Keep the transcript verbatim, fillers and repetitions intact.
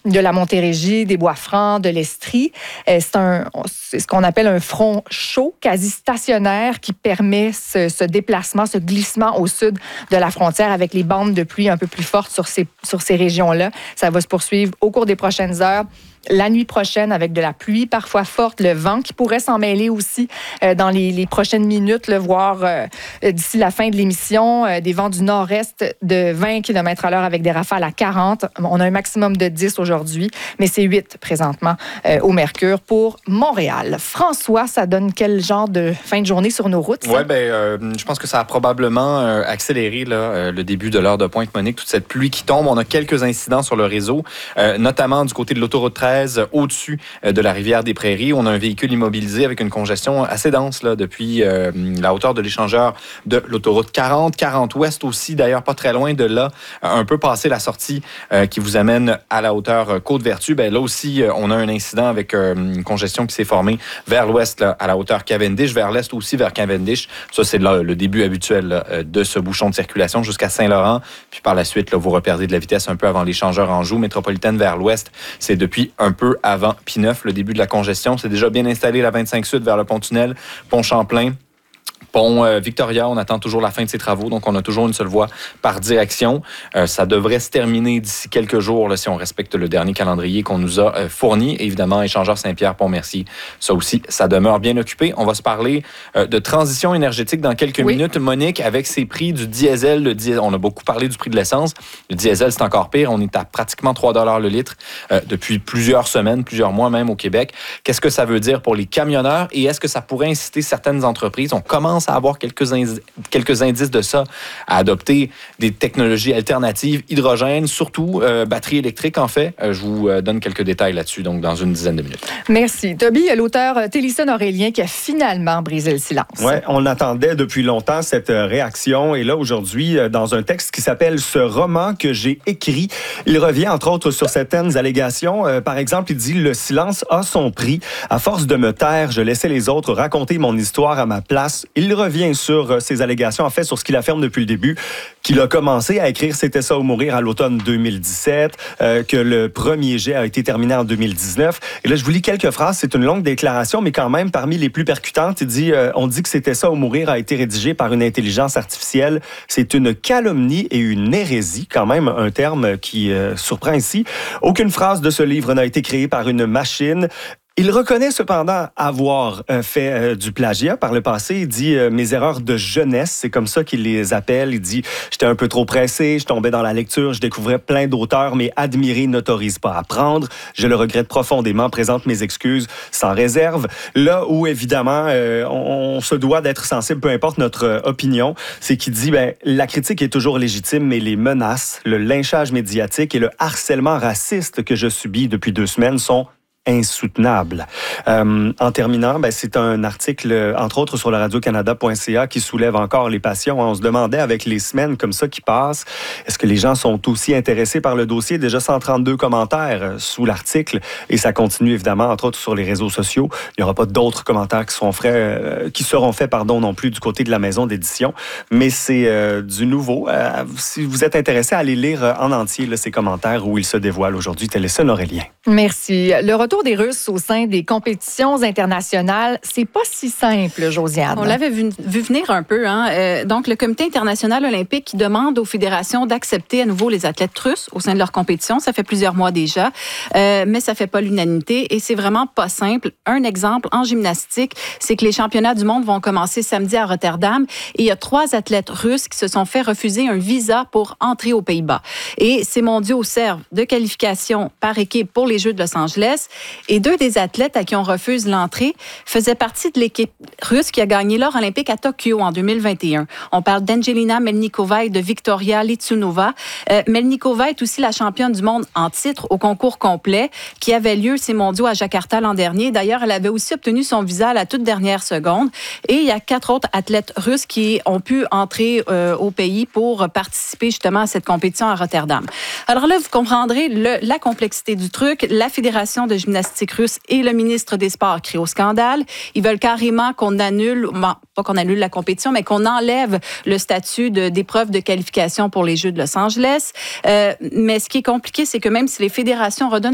de la Montérégie, des Bois-Francs, de l'Estrie. Euh, c'est, un, c'est ce qu'on appelle un front chaud, quasi stationnaire, qui permet ce, ce déplacement, ce glissement au sud de la frontière avec les bandes de pluie un peu plus fortes sur ces, sur ces régions-là. Ça va se poursuivre au cours des prochaines heures. La nuit prochaine, avec de la pluie parfois forte, le vent qui pourrait s'en mêler aussi euh, dans les, les prochaines minutes, là, voire euh, d'ici la fin de l'émission, euh, des vents du nord-est de vingt kilomètres à l'heure avec des rafales à quarante. On a un maximum de dix aujourd'hui, mais c'est huit présentement euh, au mercure pour Montréal. François, ça donne quel genre de fin de journée sur nos routes? Oui, bien, euh, je pense que ça a probablement euh, accéléré là, euh, le début de l'heure de pointe, Monique, toute cette pluie qui tombe. On a quelques incidents sur le réseau, euh, notamment du côté de l'autoroute treize, au-dessus de la rivière des Prairies. On a un véhicule immobilisé avec une congestion assez dense là, depuis euh, la hauteur de l'échangeur de l'autoroute quarante. quarante ouest aussi, d'ailleurs, pas très loin de là, un peu passé la sortie euh, qui vous amène à la hauteur Côte-Vertu. Ben, là aussi, euh, on a un incident avec euh, une congestion qui s'est formée vers l'ouest, là, à la hauteur Cavendish, vers l'est aussi, vers Cavendish. Ça, c'est là, le début habituel là, de ce bouchon de circulation jusqu'à Saint-Laurent. Puis par la suite, là, vous reperdez de la vitesse un peu avant l'échangeur Anjou. Métropolitaine vers l'ouest, c'est depuis un peu avant P neuf, le début de la congestion. C'est déjà bien installé la vingt-cinq Sud vers le pont-tunnel, pont Champlain. Pont euh, Victoria, on attend toujours la fin de ses travaux, donc on a toujours une seule voie par direction. Euh, ça devrait se terminer d'ici quelques jours là, si on respecte le dernier calendrier qu'on nous a euh, fourni. Et évidemment, échangeur Saint-Pierre-Pont-Mercier, ça aussi, ça demeure bien occupé. On va se parler euh, de transition énergétique dans quelques oui. minutes. Monique, avec ces prix du diesel, le diesel, on a beaucoup parlé du prix de l'essence. Le diesel, c'est encore pire. On est à pratiquement trois dollars le litre euh, depuis plusieurs semaines, plusieurs mois même au Québec. Qu'est-ce que ça veut dire pour les camionneurs et est-ce que ça pourrait inciter certaines entreprises? On commence à avoir quelques, indices, quelques indices de ça, à adopter des technologies alternatives, hydrogène, surtout euh, batterie électrique en fait. Euh, je vous euh, donne quelques détails là-dessus, donc dans une dizaine de minutes. Merci. Toby, il y a l'auteur Télisson Aurélien qui a finalement brisé le silence. Oui, on attendait depuis longtemps cette réaction et là aujourd'hui, dans un texte qui s'appelle « Ce roman que j'ai écrit », il revient entre autres sur certaines allégations. Euh, par exemple, il dit « Le silence a son prix. À force de me taire, je laissais les autres raconter mon histoire à ma place. » Il revient sur ces allégations, en fait, sur ce qu'il affirme depuis le début, qu'il a commencé à écrire « C'était ça ou mourir » à l'automne deux mille dix-sept, euh, que le premier jet a été terminé en deux mille dix-neuf. Et là, je vous lis quelques phrases. C'est une longue déclaration, mais quand même, parmi les plus percutantes, il dit euh, « On dit que C'était ça ou mourir a été rédigé par une intelligence artificielle. C'est une calomnie et une hérésie. » Quand même, un terme qui euh, surprend ici. Aucune phrase de ce livre n'a été créée par une machine. Il reconnaît cependant avoir euh, fait euh, du plagiat par le passé. Il dit euh, « Mes erreurs de jeunesse », c'est comme ça qu'il les appelle. Il dit « J'étais un peu trop pressé, je tombais dans la lecture, je découvrais plein d'auteurs, mais admirer n'autorise pas à apprendre. Je le regrette profondément, présente mes excuses sans réserve. » Là où, évidemment, euh, on, on se doit d'être sensible, peu importe notre euh, opinion, c'est qu'il dit ben, « La critique est toujours légitime, mais les menaces, le lynchage médiatique et le harcèlement raciste que je subis depuis deux semaines sont insoutenable. Euh, en terminant, ben, c'est un article, entre autres, sur le radio canada point c a qui soulève encore les passions. On se demandait, avec les semaines comme ça qui passent, est-ce que les gens sont aussi intéressés par le dossier? Déjà cent trente-deux commentaires sous l'article et ça continue évidemment, entre autres, sur les réseaux sociaux. Il n'y aura pas d'autres commentaires qui seront faits, euh, qui seront faits pardon, non plus du côté de la maison d'édition, mais c'est euh, du nouveau. Euh, si vous êtes intéressé à aller lire en entier là, ces commentaires où ils se dévoilent aujourd'hui, Télisson Aurélien. Merci. Le retour des Russes au sein des compétitions internationales, c'est pas si simple, Josiane. On l'avait vu, vu venir un peu. Hein? Euh, donc, le Comité international olympique qui demande aux fédérations d'accepter à nouveau les athlètes russes au sein de leur compétition. Ça fait plusieurs mois déjà, euh, mais ça fait pas l'unanimité et c'est vraiment pas simple. Un exemple, en gymnastique, c'est que les championnats du monde vont commencer samedi à Rotterdam et il y a trois athlètes russes qui se sont fait refuser un visa pour entrer aux Pays-Bas. Et ces mondiaux servent de qualification par équipe pour les Jeux de Los Angeles. Et deux des athlètes à qui on refuse l'entrée faisaient partie de l'équipe russe qui a gagné l'or olympique à Tokyo en deux mille vingt et un. On parle d'Angelina Melnikova et de Victoria Litsunova. Euh, Melnikova est aussi la championne du monde en titre au concours complet qui avait lieu ces mondiaux à Jakarta l'an dernier. D'ailleurs, elle avait aussi obtenu son visa à la toute dernière seconde. Et il y a quatre autres athlètes russes qui ont pu entrer euh, au pays pour participer justement à cette compétition à Rotterdam. Alors là, vous comprendrez le, la complexité du truc. La Fédération de gymnastique russe et le ministre des Sports crient au scandale. Ils veulent carrément qu'on annule, bon, pas qu'on annule la compétition, mais qu'on enlève le statut de, d'épreuve de qualification pour les Jeux de Los Angeles. Euh, mais ce qui est compliqué, c'est que même si les fédérations redonnent